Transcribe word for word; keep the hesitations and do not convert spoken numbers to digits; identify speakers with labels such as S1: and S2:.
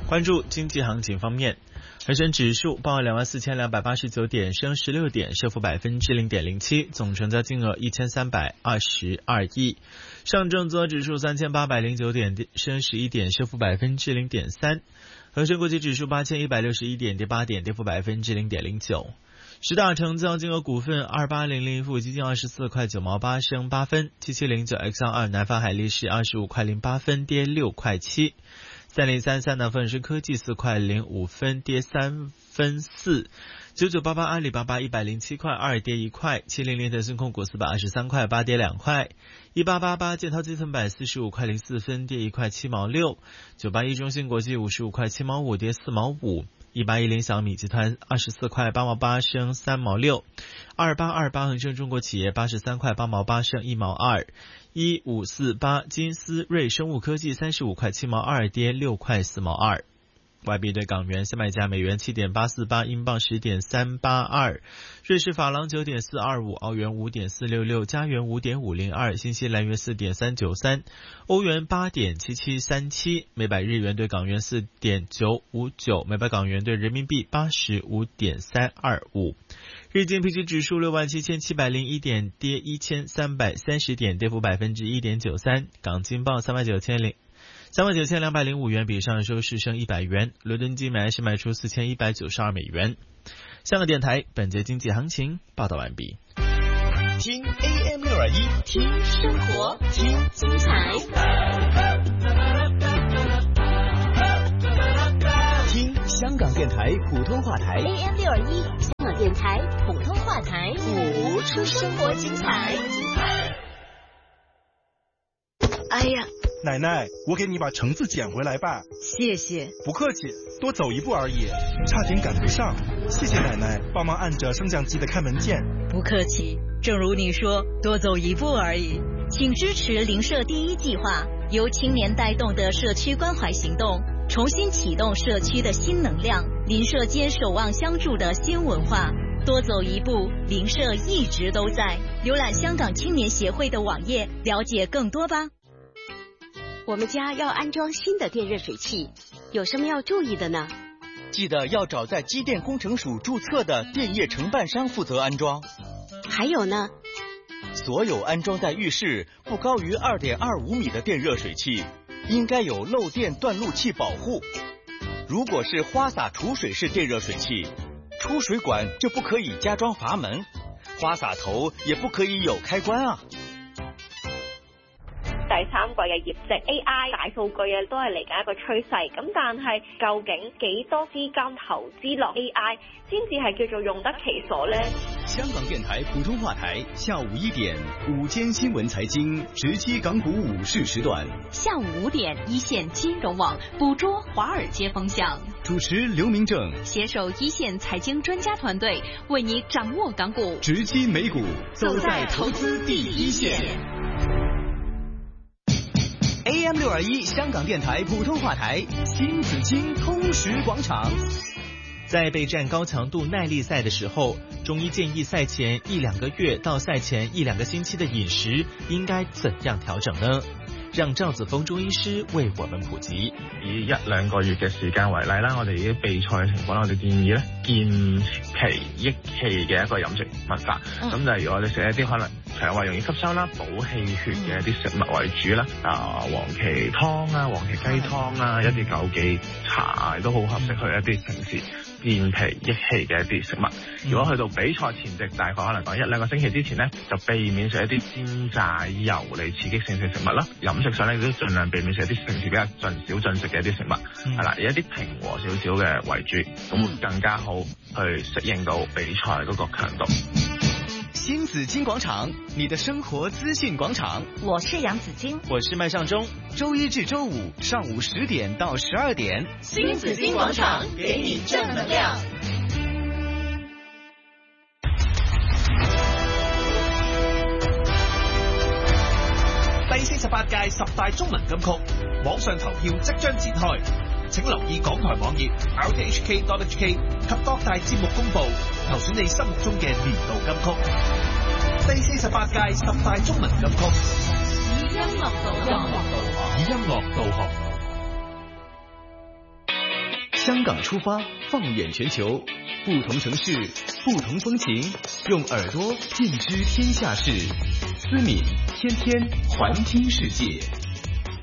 S1: 关注经济行情方面，恒生指数报两万四千两百八十九点，升十六点，升幅百分之零点零七，总成交金额一千三百二十二亿。上证综合指数三千八百零九点，升十一点，升幅百分之零点三。恒生国际指数八千一百六十一点，跌八点，跌幅百分之零点零九。十大成交金额股份二八零零富基金二十四块九毛八，升八分；七七零九 X 二南方海力士二十五块零八分，跌六块七。三零三三南方生科技四块零五分，跌三分四。九九八八阿里巴巴一百零七块二，跌一块。七零零腾讯控股四百二十三块八，跌两块。一八八八建滔基层百四十五块零四分，跌一块七毛六。九八一中芯国际五十五块七毛五，跌四毛五。一八一零小米集团二十四块八毛八，升三毛六。二八二八恒生中国企业八十三块八毛八，升一毛二。一五四八金斯瑞生物科技三十五块七毛二，跌六块四毛二。外币对港元，现卖价美元七点八四八，英镑十点三八二，瑞士法郎九点四二五，澳元五点四六六，加元五点五零二，新西兰元四点三九三，欧元八点七七三七，每百日元对港元四点九五九，每百港元对人民币八十五点三二五。日经平均指数六万七千七百零一点，跌一千三百三十点，跌幅百分之一点九三。港金报三万九千零。三万九千两百零五元，比上周市升一百元。伦敦金买是卖出四千一百九十二美元。香港电台本节经济行情报道完毕。
S2: 听 A M 六二一，
S3: 听生活，听精彩，
S2: 听香港电台普通话台
S3: A M 六二一，香港电台普通话台，
S2: 谱
S3: 出生活精彩。
S4: 哎呀，
S5: 奶奶，我给你把橙子捡回来吧。
S4: 谢谢。
S5: 不客气，多走一步而已，差点赶不上。谢谢奶奶帮忙按着升降机的开门键。
S4: 不客气，正如你说，多走一步而已。请支持邻舍第一计划，由青年带动的社区关怀行动，重新启动社区的新能量，邻舍间守望相助的新文化。多走一步，邻舍一直都在。浏览香港青年协会的网页，了解更多吧。
S3: 我们家要安装新的电热水器，有什么要注意的呢？
S2: 记得要找在机电工程署注册的电业承办商负责安装。
S3: 还有呢？
S2: 所有安装在浴室不高于 二点二五米的电热水器，应该有漏电断路器保护。如果是花洒储水式电热水器，出水管就不可以加裝阀门，花洒頭也不可以有開關啊。
S6: 第三季嘅業績 A I 大數據啊，都係嚟緊一個趨勢。咁但係究竟幾多資金投資落 A I 先至係叫做用得其所呢？
S2: 香港電台普通話台下午一點午間新聞財經直擊港股午市時段，
S3: 下午五點一線金融網捕捉華爾街風向，
S2: 主持劉明正
S3: 攜手一線財經專家團隊，為你掌握港股，
S2: 直擊美股，
S3: 走在投資第一線。
S2: A M 六二一香港電台普通話台新紫荊通識廣場。
S1: 在備戰高強度耐力賽的時候，中醫建議賽前一兩個月到賽前一兩個星期的飲食應該怎樣調整呢？讓趙子峰中醫師為我們普及。
S7: 以一兩個月嘅時間為例啦，我哋啲備賽嘅情況，我哋建議咧健脾益氣嘅一個飲食文化。咁、嗯、例如我哋食一啲可能腸胃容易吸收啦、補氣血嘅一啲食物為主啦，啊黃芪湯啊、黃芪雞湯啊、一啲枸杞茶啊，都好合適去一啲平時健脾益氣嘅一啲食物。如果去到比賽前夕，大概可能講一兩個星期之前呢，就避免食一啲煎炸油膩刺激性嘅食物啦。飲食上咧都盡量避免食一啲平時比較盡少進食嘅一啲食物，係啦、嗯，以一啲平和少少嘅為主，咁會更加好去適應到比賽嗰個強度。
S2: 新紫荊廣場，你的生活資訊廣場。
S4: 我是楊子矜，
S1: 我是麥尚中。
S2: 周一至周五上午十點到十二點，
S3: 新紫荊廣場給你正能量。
S8: 第四十八屆十大中文金曲網上投票即將展開，請留意港台網頁 r t h k dot h k 及各大節目公佈，投選你心目中嘅年度金曲。第四十八屆十大中文金曲，
S3: 以音樂導航，
S8: 以音樂導航。
S9: 香港出发，放眼全球，不同城市，不同风情，用耳朵尽知天下事。思敏天天环听世界。